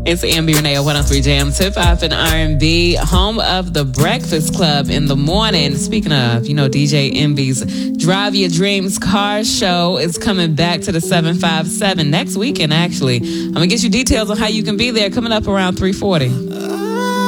It's Amber Renee at 103 Jam, Tip Off and R&B, home of the Breakfast Club in the morning. Speaking of, DJ Envy's Drive Your Dreams car show is coming back to the 757 next weekend, actually. I'm going to get you details on how you can be there coming up around 3:40.